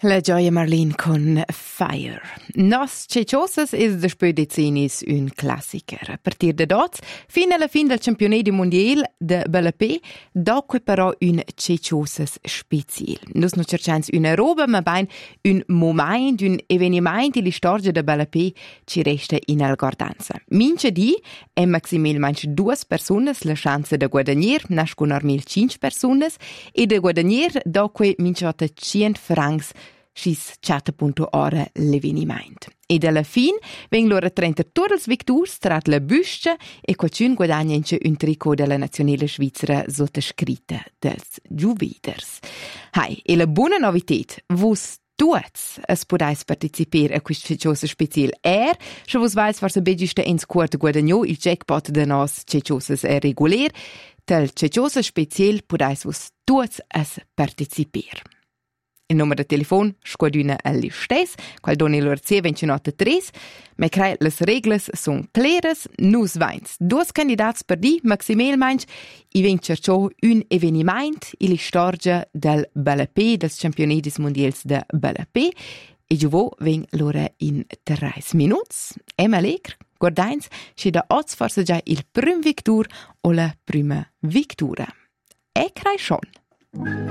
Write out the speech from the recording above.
La Gioia Marlene con Fire. Nos ceciosas es despö decennis un classiker. A partir de dots, fin alla fin del campionat mondial de BLP, dopo però un ceciosas special. Nus non cercans una roba, ma bain un moment, un eveniment in la storia de BLP ci resta in algordanza. Mince di è maximilmente 2 personas la chance de guadagnier, nasco normal 5 personas, e de guadagnier dopo mince 100 francs schis 4.ora l'eveniment. Ed alla fin veng loro 30 turls victurs trat la büscia e qualcun guadagna un tricot della nazionale svizzera sottoscritta dels Giuviders. Hai, e la buona novitet, vus tuts es podais participar a quist ceciosa special se vos vais forse begista ins cuort guadagno il jackpot de nos ceciosas regular, tel ceciosa special podais vos tuts es participar. Il numero de telefon squaduna all'istes, qual doni lor 2983, ma crai les regles son claras, nus vains 2 candidats per di, maximalmente, i ven cerciò un eveniment in la storia del BLP, dels campionatis mondials de BLP, e giuvò ven lora in 3 minuts. Emma Legr, guardains, si da oz forse già il prim victur o la prima victura. E crai schon.